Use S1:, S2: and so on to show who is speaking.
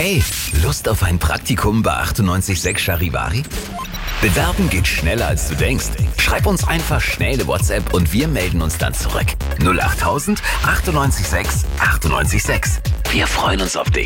S1: Hey, Lust auf ein Praktikum bei 98.6 Charivari? Bewerben geht schneller als du denkst. Schreib uns einfach schnell eine WhatsApp und wir melden uns dann zurück. 08000 98.6 98.6. Wir freuen uns auf dich.